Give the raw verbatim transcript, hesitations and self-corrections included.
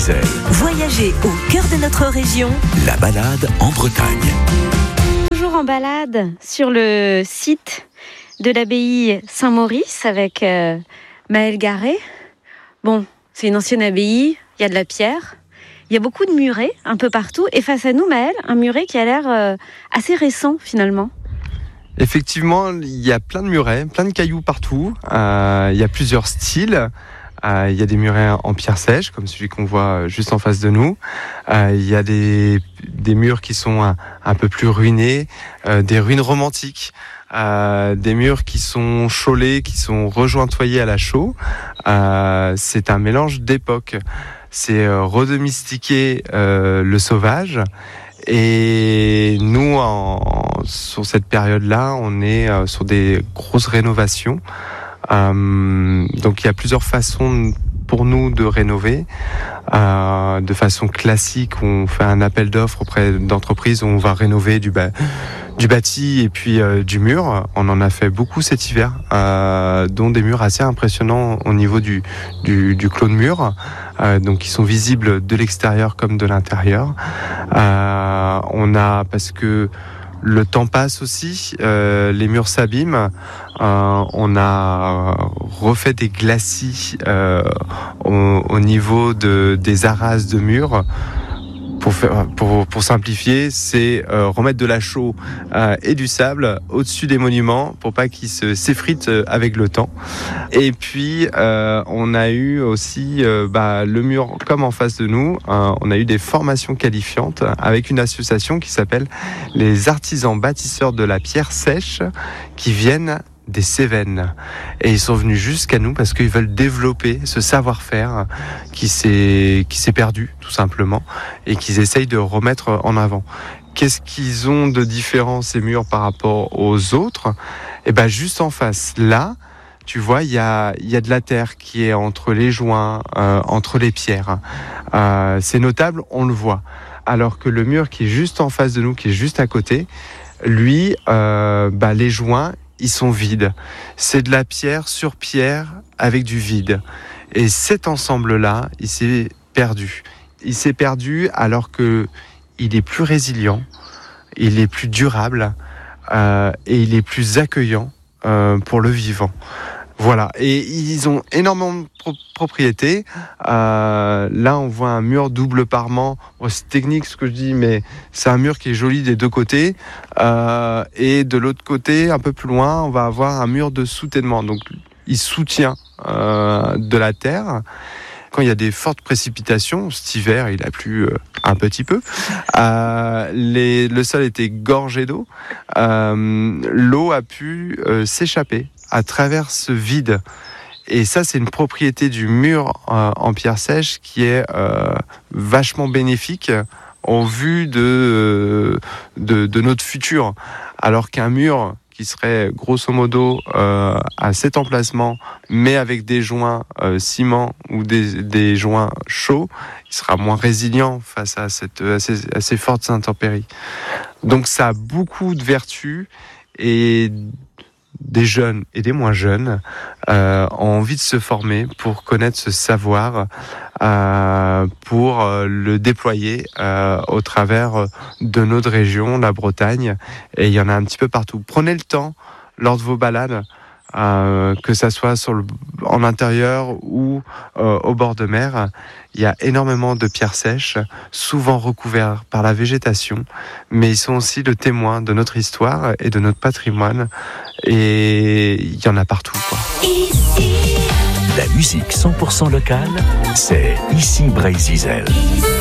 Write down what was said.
Brésil. Voyagez au cœur de notre région. La balade en Bretagne. Toujours en balade sur le site de l'abbaye Saint-Maurice avec euh, Maëlle Garret. Bon, c'est une ancienne abbaye, il y a de la pierre, il y a beaucoup de murets un peu partout. Et face à nous, Maëlle, un muret qui a l'air euh, assez récent finalement. Effectivement, il y a plein de murets, plein de cailloux partout. Euh, il y a plusieurs styles. Euh, il y a des murets en pierre sèche, comme celui qu'on voit juste en face de nous. Euh, il y a des, des murs qui sont un, un peu plus ruinés, euh, des ruines romantiques, euh, des murs qui sont chaulés, qui sont rejointoyés à la chaux. Euh, c'est un mélange d'époques. C'est euh, redomestiquer euh, le sauvage. Et nous, en, sur cette période-là, on est euh, sur des grosses rénovations. Euh, donc il y a plusieurs façons pour nous de rénover. Euh, de façon classique, on fait un appel d'offres auprès d'entreprises où on va rénover du, ba- du bâti et puis euh, du mur. On en a fait beaucoup cet hiver, euh, dont des murs assez impressionnants au niveau du, du, du clos de mur, euh, donc qui sont visibles de l'extérieur comme de l'intérieur. Euh, on a, parce que le temps passe aussi, euh, les murs s'abîment. Euh, on a refait des glacis euh, au, au niveau de, des arrases de murs. Pour, faire, pour, pour simplifier, c'est euh, remettre de la chaux euh, et du sable au-dessus des monuments pour pas qu'ils se, s'effritent avec le temps. Et puis, euh, on a eu aussi euh, bah, le mur comme en face de nous. Euh, on a eu des formations qualifiantes avec une association qui s'appelle les artisans bâtisseurs de la pierre sèche qui viennent des Cévennes. Et ils sont venus jusqu'à nous parce qu'ils veulent développer ce savoir-faire qui s'est, qui s'est perdu, tout simplement, et qu'ils essayent de remettre en avant. Qu'est-ce qu'ils ont de différent, ces murs, par rapport aux autres ? Et ben, juste en face, là, tu vois, il y a, il y a de la terre qui est entre les joints, euh, entre les pierres. Euh, c'est notable, on le voit. Alors que le mur qui est juste en face de nous, qui est juste à côté, lui, euh, bah, les joints, ils sont vides. C'est de la pierre sur pierre avec du vide. Et cet ensemble-là, il s'est perdu. Il s'est perdu alors que il est plus résilient, il est plus durable euh, et il est plus accueillant euh, pour le vivant. Voilà, et ils ont énormément de pro- propriétés. Euh, là, on voit un mur double parement. Bon, c'est technique ce que je dis, mais c'est un mur qui est joli des deux côtés. Euh, et de l'autre côté, un peu plus loin, on va avoir un mur de soutènement. Donc, il soutient euh, de la terre. Quand il y a des fortes précipitations, cet hiver, il a plu euh, un petit peu. Euh, les, le sol était gorgé d'eau. Euh, l'eau a pu euh, s'échapper à travers ce vide. Et ça, c'est une propriété du mur euh, en pierre sèche qui est euh, vachement bénéfique en vue de, de, de notre futur. Alors qu'un mur qui serait grosso modo euh, à cet emplacement, mais avec des joints euh, ciment ou des, des joints chauds, il sera moins résilient face à, cette, à, ces, à ces fortes intempéries. Donc ça a beaucoup de vertus et des jeunes et des moins jeunes euh, ont envie de se former pour connaître ce savoir, euh, pour euh, le déployer euh, au travers de notre région, la Bretagne, et il y en a un petit peu partout. Prenez le temps lors de vos balades, euh, que ça soit sur le, en intérieur ou euh, au bord de mer. Il y a énormément de pierres sèches, souvent recouvertes par la végétation, mais ils sont aussi le témoin de notre histoire et de notre patrimoine. Et il y en a partout, quoi. Ici, La musique cent pour cent locale, c'est Ici Brésil.